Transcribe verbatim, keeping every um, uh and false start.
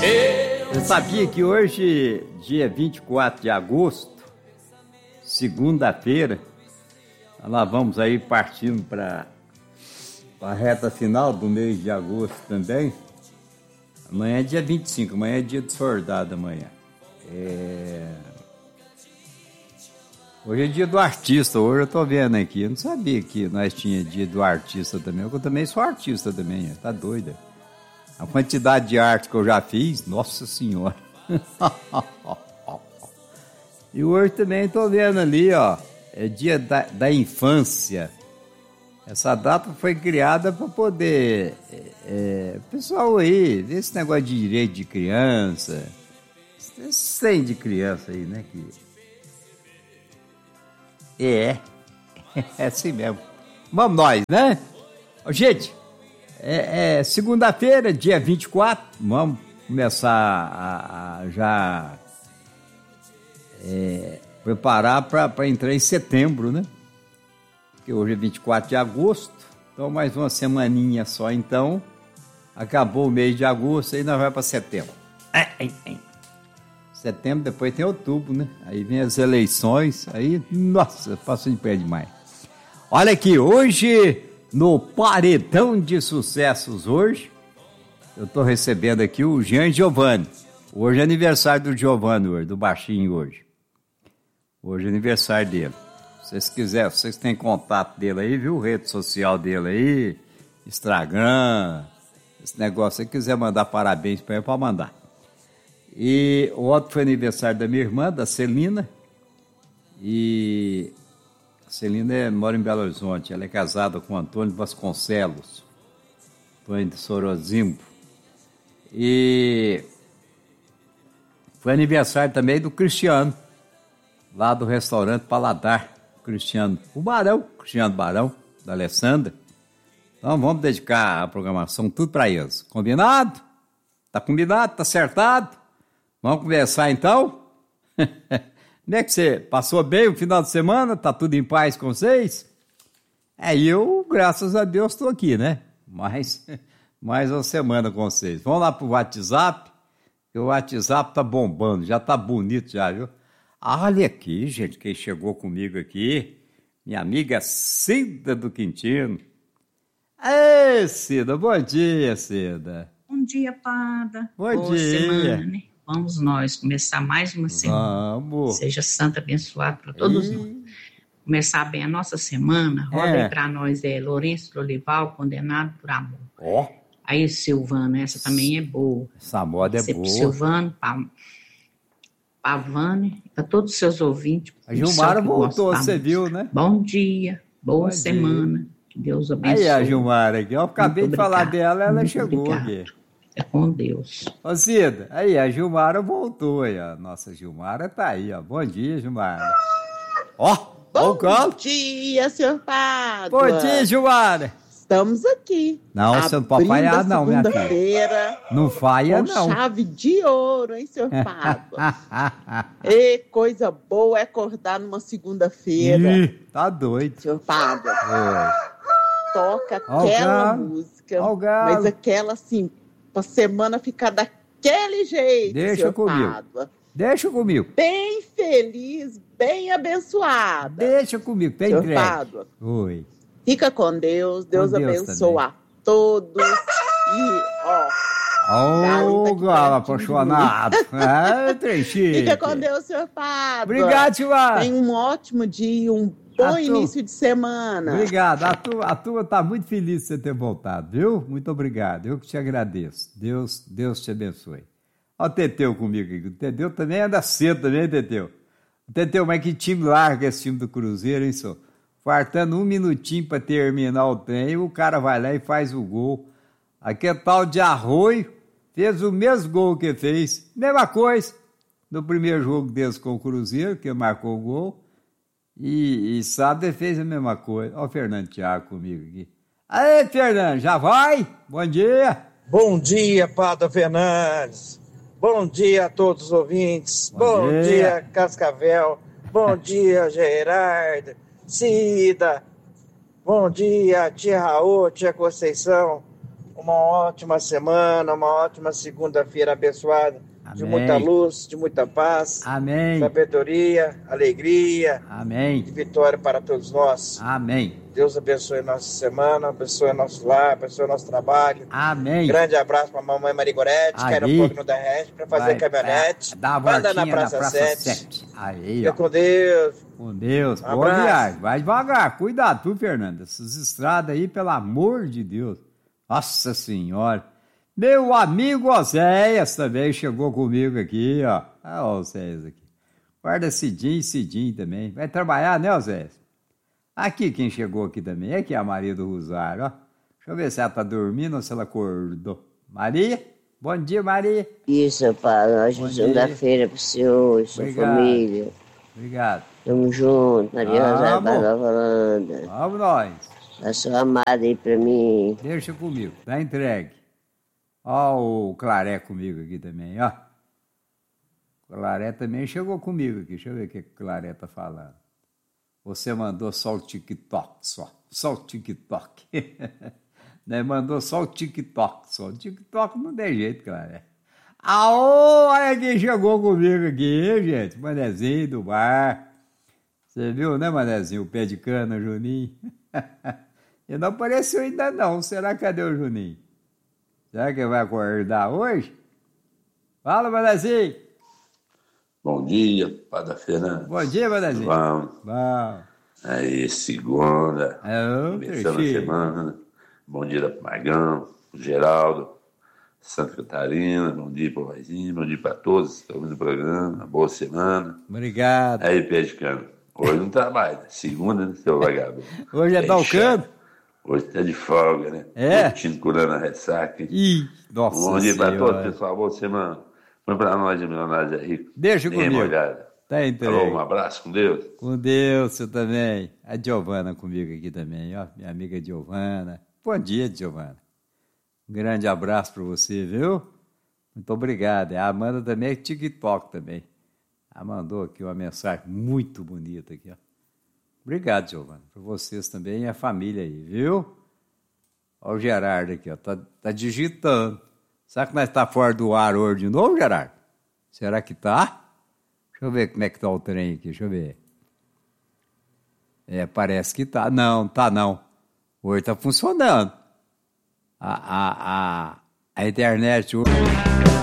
Você sabia que hoje, dia vinte e quatro de agosto, segunda-feira, lá vamos aí partindo para a reta final do mês de agosto também. Amanhã é dia vinte e cinco, amanhã é dia de soldado amanhã. É... Hoje é dia do artista, hoje eu tô vendo aqui, eu não sabia que nós tínhamos dia do artista também, eu também sou artista também, tá doida. A quantidade de arte que eu já fiz, nossa senhora. E hoje também tô vendo ali, ó, é dia da, da infância. Essa data foi criada para poder, é, é, pessoal aí, ver esse negócio de direito de criança, esse trem de criança aí, né, que... É, é assim mesmo. Vamos nós, né? Gente, é, é segunda-feira, dia vinte e quatro, vamos começar a, a já é, preparar para entrar em setembro, né? Porque hoje é vinte e quatro de agosto, então mais uma semaninha só, então acabou o mês de agosto, aí nós vamos para setembro. É, é, é. Setembro, depois tem outubro, né? Aí vem as eleições, aí, nossa, passou de pé demais. Olha aqui, hoje, no Paredão de Sucessos hoje, eu tô recebendo aqui o Jean Giovanni. Hoje é aniversário do Giovanni, hoje, do baixinho hoje. Hoje é aniversário dele. Se vocês quiserem, vocês têm contato dele aí, viu? Rede social dele aí, Instagram, esse negócio. Se você quiser mandar parabéns para ele, pode mandar. E o outro foi aniversário da minha irmã, da Celina. E a Celina é, mora em Belo Horizonte. Ela é casada com o Antônio Vasconcelos, Antônio de Sorozimbo. E foi aniversário também do Cristiano, lá do restaurante Paladar. Cristiano, o Barão, Cristiano Barão, da Alessandra. Então vamos dedicar a programação tudo para eles. Combinado? Tá combinado? Tá acertado? Vamos conversar então? Como é que você passou bem o final de semana? Tá tudo em paz com vocês? É, eu, graças a Deus, estou aqui, né? Mais, mais uma semana com vocês. Vamos lá pro WhatsApp, que o WhatsApp tá bombando, já tá bonito já, viu? Olha aqui, gente, quem chegou comigo aqui, minha amiga Cida do Quintino. Ei, Cida, bom dia, Cida. Bom dia, Pada. Bom Boa dia. semana, né? Vamos nós começar mais uma semana. Vamos. Seja santo abençoado para todos Ih. nós. Começar bem a nossa semana. Roda É. aí para nós é Lourenço Lolival, condenado por amor. Ó, Aí, Silvano, essa também é boa. essa moda é Essa pro boa. Silvano, pa, Pavane, para todos os seus ouvintes. A Gilmara pessoal que voltou, gosta da você música. viu, né? Bom dia, boa Bom semana. Que Deus abençoe. Aí a Gilmara aqui, eu acabei Muito de falar obrigado. dela, ela Muito chegou obrigado. aqui. É com Deus. Ô Cida, aí a Gilmara voltou aí, ó. Nossa Gilmara tá aí, ó. Bom dia, Gilmara. Ó, ó o Bom colo. dia, senhor Pádua. Bom dia, Gilmara. Estamos aqui. Não, você não pode abrindo falhar a não, minha filha. segunda-feira Não falha com não. chave de ouro, hein, senhor Pádua? E coisa boa é acordar numa segunda-feira, Ih, tá doido. senhor Pádua. Oi. Toca Ó o aquela galo, música, ó o galo. mas aquela assim, pra semana ficar daquele jeito, Deixa senhor comigo. Pádua. Deixa comigo. Bem feliz, bem abençoada, Deixa comigo, tem senhor entregue. Pádua. Oi. Fica com Deus, Deus, Com Deus abençoe a todos. E, ó, Ô, Galo tá galo aqui pertinho apaixonado. É, trem chique. fica com Deus, senhor Pádua. Obrigado, Gilmara. Tenha um ótimo dia, um bom A tu- início de semana. Obrigado. A tua, a tua tá muito feliz de você ter voltado, viu? Muito obrigado. Eu que te agradeço. Deus, Deus te abençoe. Olha o Teteu comigo aqui. O Teteu também anda cedo também, Teteu. O Teteu, mas que time larga esse time do Cruzeiro, hein, senhor? Faltando um minutinho para terminar o trem, o cara vai lá e faz o gol. Aquele tal de Arroio fez o mesmo gol que fez. Mesma coisa. No primeiro jogo deles com o Cruzeiro, que marcou o gol. E, e sábado ele fez a mesma coisa. Olha o Fernando Thiago comigo aqui. Aí, Fernando, já vai? Bom dia. Bom dia, Pada Fernandes. Bom dia a todos os ouvintes. Bom Bom, dia. dia. Cascavel. Bom dia, Gerardo. Cida. Bom dia, tia Raul, tia Conceição. Um uma ótima semana, uma ótima segunda-feira abençoada. Amém. De muita luz, de muita paz. Amém. Sabedoria, alegria. Amém. E vitória para todos nós. Amém. Deus abençoe nossa semana, abençoe nosso lar, abençoe nosso trabalho. Amém. Grande abraço para a mamãe Marigorete, que era um pouco no Derrete, para fazer Vai, caminhonete. É, dá uma Anda na Praça, na Praça sete. sete. Aí, Fica ó. com Deus. Com Deus. Um Boa abraço. viagem. Vai devagar. Cuidado, tu, Fernanda. Essas estradas aí, pelo amor de Deus. Nossa Senhora. Meu amigo Oséias também chegou comigo aqui, ó. Olha o Oséias aqui. Guarda Cidinho e Cidinho também. Vai trabalhar, né, Oséias? Aqui quem chegou aqui também. Aqui é a Maria do Rosário, ó. Deixa eu ver se ela tá dormindo ou se ela acordou. Maria? Bom dia, Maria. Isso, pai. Ótima segunda-feira pro senhor e sua Obrigado. família. Obrigado. Tamo junto. Maria Vamos. Rosário da Nova Holanda. Vamos nós. A sua amada aí pra mim. Deixa comigo. Tá entregue. Ó o Claré comigo aqui também, ó. O Claré também chegou comigo aqui. Deixa eu ver o que o Claré tá falando. Você mandou só o TikTok, só. Só o TikTok. Né? Mandou só o TikTok, só. O TikTok não tem jeito, Claré. Aô, olha quem chegou comigo aqui, gente. Manezinho do bar. Você viu, né, Manezinho? O pé de cana, Juninho. Ele não apareceu ainda não. Será que cadê o Juninho? Será que vai acordar hoje? Fala, Manezinho. Bom dia, Padre Fernando. Bom dia, Manezinho. Vamos. Vamos. Aí, segunda. É, começando a semana. Bom dia para o Magão, pro Geraldo, Santa Catarina. Bom dia para o Vaizinho. Bom dia para todos. Estamos no programa. Boa semana. Obrigado. Aí, pé de cano. Hoje não trabalha. Segunda, né, seu vagabundo? Hoje é dar o cano? Hoje tá de folga, né? É? Curtindo, curando a ressaca. Ih, nossa Bom dia para Senhora. todos, pessoal. Boa semana. Põe para nós, milionários aí. Deixa Dê uma comigo. olhada. Tá entregue. Alô, um abraço, com Deus. Com Deus, você também. A Giovana comigo aqui também, ó. Minha amiga Giovana. Bom dia, Giovana. Um grande abraço para você, viu? Muito obrigado. A Amanda também é TikTok também. Ela mandou aqui uma mensagem muito bonita aqui, ó. Obrigado, Giovana. Para vocês também e a família aí, viu? Olha o Gerardo aqui, ó. Tá, tá digitando. Será que nós tá fora do ar hoje de novo, Gerardo? Será que tá? Deixa eu ver como é que tá o trem aqui, deixa eu ver. É, parece que tá. Não, tá não. Hoje tá funcionando. A, a, a, a internet hoje...